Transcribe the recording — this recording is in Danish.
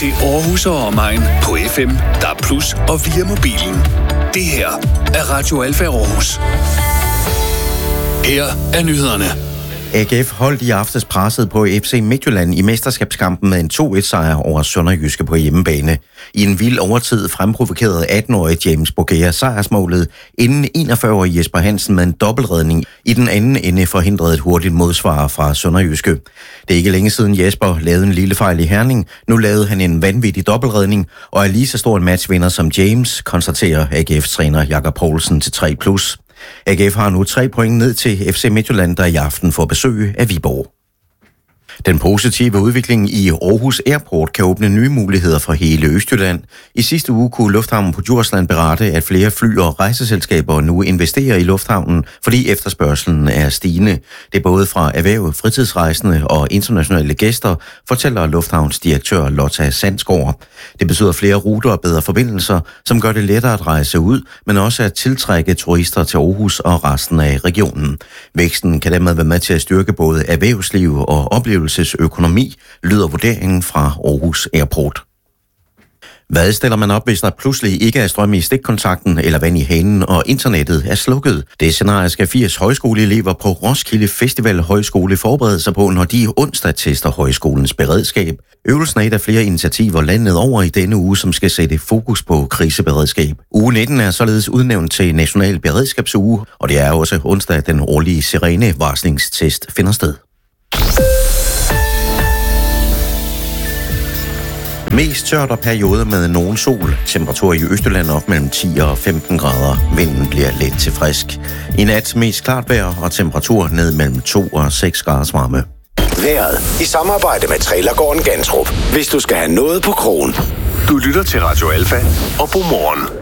til Aarhus og omegn på FM, DAB+ og via mobilen. Det her er Radio Alfa Aarhus. Her er nyhederne. AGF holdt i aftes presset på FC Midtjylland i mesterskabskampen med en 2-1-sejr over Sønderjyske på hjemmebane. I en vild overtid fremprovokerede 18-årige James Bogea sejrsmålet, inden 41-årige Jesper Hansen med en dobbeltredning i den anden ende forhindrede et hurtigt modsvar fra Sønderjyske. Det er ikke længe siden Jesper lavede en lille fejl i Herning. Nu lavede han en vanvittig dobbeltredning og er lige så stor en matchvinder som James, konstaterer AGF-træner Jakob Poulsen til 3+. AGF har nu 3 point ned til FC Midtjylland, der i aften får besøg af Viborg. Den positive udvikling i Aarhus Airport kan åbne nye muligheder for hele Østjylland. I sidste uge kunne Lufthavnen på Djursland berette, at flere fly- og rejseselskaber nu investerer i lufthavnen, fordi efterspørgselen er stigende. Det er både fra erhverv, fritidsrejsende og internationale gæster, fortæller lufthavnsdirektør Lotta Sandsgaard. Det betyder flere ruter og bedre forbindelser, som gør det lettere at rejse ud, men også at tiltrække turister til Aarhus og resten af regionen. Væksten kan dermed være med til at styrke både erhvervsliv og oplevelsesøkonomi, lyder vurderingen fra Aarhus Airport. Hvad stiller man op, hvis der pludselig ikke er strøm i stikkontakten eller vand i hanen og internettet er slukket? Det scenarie skal 80 højskoleelever på Roskilde Festival Højskole forberede sig på, når de onsdag tester højskolens beredskab. Øvelsen er et af flere initiativer landet over i denne uge, som skal sætte fokus på kriseberedskab. Uge 19 er således udnævnt til National Beredskabsuge, og det er også onsdag, den årlige sirenevarslingstest finder sted. Mest tørt og perioder med nogen sol. Temperatur i Østjylland op mellem 10 og 15 grader. Vinden bliver let til frisk. I nat mest klart vejr og temperatur ned mellem 2 og 6 graders varme. Vejret i samarbejde med Trailergården Gantrup. Hvis du skal have noget på krogen. Du lytter til Radio Alfa og Godmorgen.